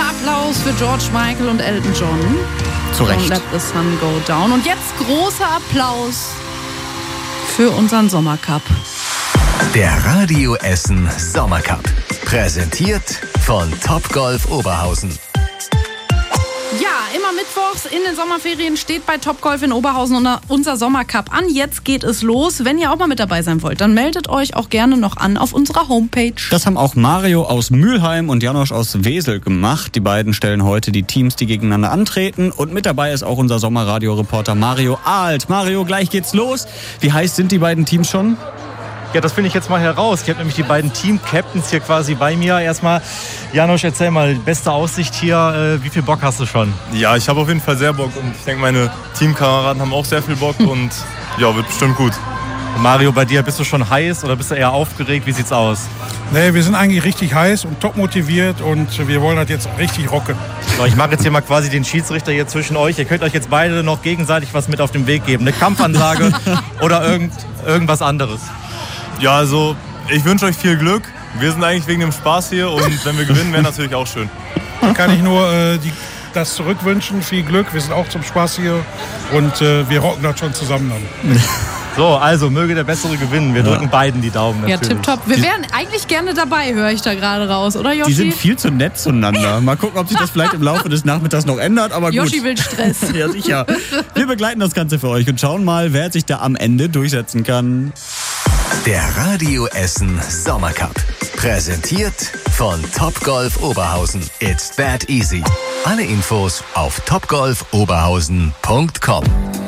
Applaus für George Michael und Elton John. Zu Recht. Don't let the sun go down. Und jetzt großer Applaus für unseren Sommercup. Der Radio Essen Sommercup. Präsentiert von Topgolf Oberhausen. Ja, immer mittwochs in den Sommerferien steht bei Topgolf in Oberhausen unser Sommercup an. Jetzt geht es los. Wenn ihr auch mal mit dabei sein wollt, dann meldet euch auch gerne noch an auf unserer Homepage. Das haben auch Mario aus Mülheim und Janosch aus Wesel gemacht. Die beiden stellen heute die Teams, die gegeneinander antreten. Und mit dabei ist auch unser Sommerradio-Reporter Mario Ahlt. Mario, gleich geht's los. Wie heiß sind die beiden Teams schon? Ja, das finde ich jetzt mal heraus. Ich habe nämlich die beiden Team-Captains hier quasi bei mir. Erstmal, Janosch, erzähl mal, beste Aussicht hier. Wie viel Bock hast du schon? Ja, ich habe auf jeden Fall sehr Bock und ich denke, meine Teamkameraden haben auch sehr viel Bock und ja, wird bestimmt gut. Mario, bei dir, bist du schon heiß oder bist du eher aufgeregt? Wie sieht's aus? Nee, wir sind eigentlich richtig heiß und top motiviert und wir wollen das jetzt richtig rocken. So, ich mache jetzt hier mal quasi den Schiedsrichter hier zwischen euch. Ihr könnt euch jetzt beide noch gegenseitig was mit auf den Weg geben. Eine Kampfansage oder irgendwas anderes. Ja, also ich wünsche euch viel Glück. Wir sind eigentlich wegen dem Spaß hier und wenn wir gewinnen, wäre natürlich auch schön. Dann kann ich nur das zurückwünschen. Viel Glück, wir sind auch zum Spaß hier und wir rocken das schon zusammen dann. So, also möge der Bessere gewinnen. Wir drücken beiden die Daumen natürlich. Ja, tipptopp. Wir wären eigentlich gerne dabei, höre ich da gerade raus, oder Joshi? Die sind viel zu nett zueinander. Mal gucken, ob sich das vielleicht im Laufe des Nachmittags noch ändert, aber gut. Joshi will Stress. Ja, sicher. Wir begleiten das Ganze für euch und schauen mal, wer sich da am Ende durchsetzen kann. Der Radio Essen Sommercup. Präsentiert von Topgolf Oberhausen. It's that easy. Alle Infos auf topgolfoberhausen.com.